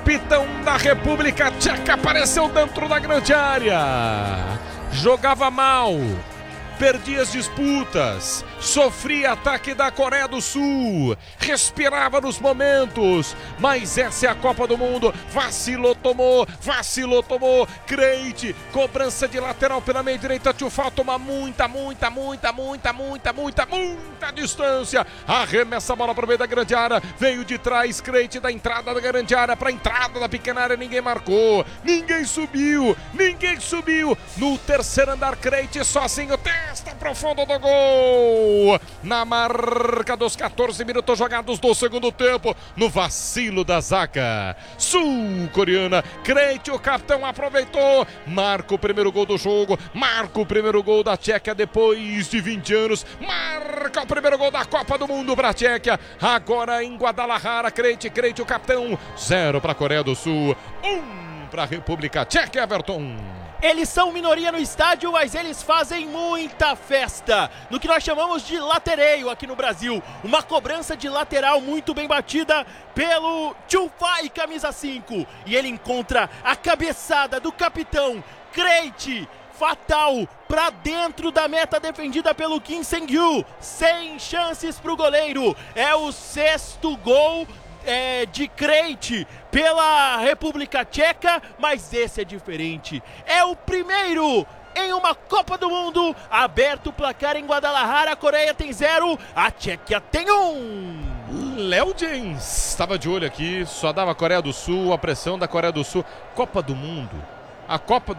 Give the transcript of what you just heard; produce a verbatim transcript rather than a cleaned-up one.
capitão da República Tcheca apareceu dentro da grande área. Jogava mal, perdia as disputas, sofria ataque da Coreia do Sul, respirava nos momentos, mas essa é a Copa do Mundo. Vacilou, tomou, vacilou, tomou. Creit, cobrança de lateral pela meia direita, Tchufal toma muita, muita, muita, muita, muita, muita, muita distância. Arremessa a bola para o meio da grande área, veio de trás, Creit da entrada da grande área para a entrada da pequena área, ninguém marcou, ninguém subiu, ninguém subiu. No terceiro andar, Creit sozinho, testa profundo do gol. Na marca dos quatorze minutos jogados do segundo tempo, no vacilo da zaga sul-coreana, Creit, o capitão, aproveitou, marca o primeiro gol do jogo, marca o primeiro gol da Tchequia depois de vinte anos, marca o primeiro gol da Copa do Mundo para a Tchequia, agora em Guadalajara. Creit, Creit, o capitão, zero para a Coreia do Sul, um para a República Tcheca. Everton. Eles são minoria no estádio, mas eles fazem muita festa, no que nós chamamos de latereio aqui no Brasil. Uma cobrança de lateral muito bem batida pelo Tchufal, camisa cinco. E ele encontra a cabeçada do capitão Creit, fatal, para dentro da meta defendida pelo Kim Sang-yu. Sem chances para o goleiro. É o sexto gol É, de Creit pela República Tcheca, mas esse é diferente. É o primeiro em uma Copa do Mundo. Aberto o placar em Guadalajara, a Coreia tem zero, a Tchequia tem um. Léo James estava de olho aqui, só dava a Coreia do Sul, a pressão da Coreia do Sul. Copa do Mundo, a Copa do